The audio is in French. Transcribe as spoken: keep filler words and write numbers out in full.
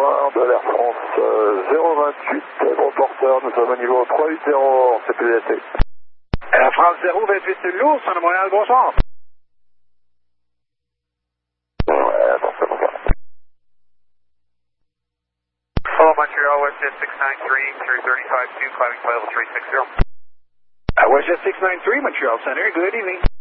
bonsoir de l'Air France euh, zéro vingt-huit, bon porteur, nous sommes au niveau trois huit zéro en C P D S T. Air France zéro vingt-huit Lourd, Centre de Montréal, bonsoir. Ouais, bon, c'est bon. Hello, Montreal, WestJet six nine three, three thirty-five two, climbing flight level three sixty. Uh, WestJet six nine three, Montreal Center, good evening.